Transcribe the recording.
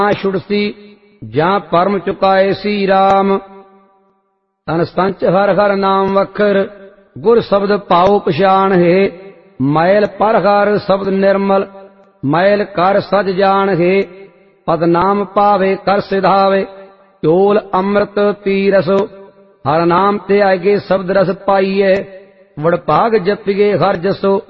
छुड़सी ਜਾਂ ਪਰਮ ਚੁਕਾਏ ਸੀ ਰਾਮ। ਤਨ ਸੰਚ ਹਰ ਹਰ ਨਾਮ ਵਖਰ ਗੁਰ ਸ਼ਬਦ ਪਾਉ ਪਛਾਣ ਹੈ। ਮੈਲ ਪਰ ਹਰ ਸ਼ਬਦ ਨਿਰਮਲ ਮੈਲ ਕਰ ਸਜ ਜਾਣ ਹੈ। ਪਦ ਨਾਮ ਪਾਵੇ ਕਰ ਸਿਧਾਵੇ ਚੋਲ ਅੰਮ੍ਰਿਤ ਪੀ ਰਸੋ। ਹਰ ਨਾਮ ਤੇ ਆਗੇ ਸ਼ਬਦ ਰਸ ਪਾਈਏ ਵਡਭਾਗ ਜਪੀਏ ਹਰ ਜਸੋ।